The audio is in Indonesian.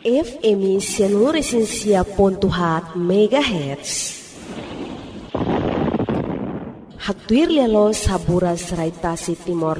FM 100.4 MHz. Hatuir lelo saburas raita si Timor